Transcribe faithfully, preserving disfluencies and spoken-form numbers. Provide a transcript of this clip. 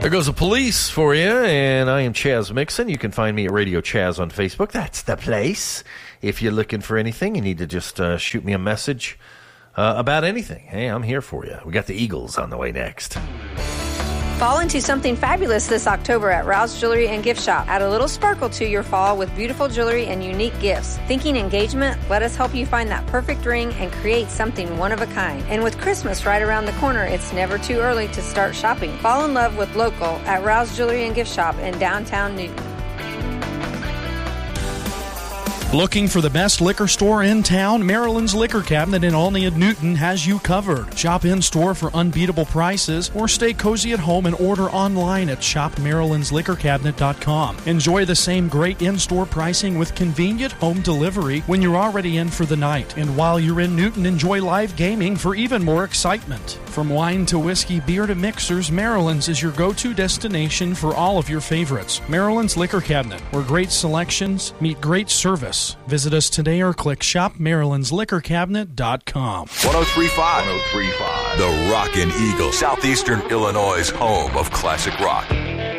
There goes the police for you, and I am Chaz Mixon. You can find me at Radio Chaz on Facebook. That's the place. If you're looking for anything, you need to just uh, shoot me a message uh, about anything. Hey, I'm here for you. We got the Eagles on the way next. Fall into something fabulous this October at Rouse Jewelry and Gift Shop. Add a little sparkle to your fall with beautiful jewelry and unique gifts. Thinking engagement? Let us help you find that perfect ring and create something one of a kind. And with Christmas right around the corner, it's never too early to start shopping. Fall in love with local at Rouse Jewelry and Gift Shop in downtown Newton. Looking for the best liquor store in town? Maryland's Liquor Cabinet in Olney and Newton has you covered. Shop in-store for unbeatable prices or stay cozy at home and order online at shop marylands liquor cabinet dot com. Enjoy the same great in-store pricing with convenient home delivery when you're already in for the night. And while you're in Newton, enjoy live gaming for even more excitement. From wine to whiskey, beer to mixers, Maryland's is your go-to destination for all of your favorites. Maryland's Liquor Cabinet, where great selections meet great service. Visit us today or click shop marylands liquor cabinet dot com. one oh three point five. one oh three point five. The Rockin' Eagle, Southeastern Illinois' home of classic rock.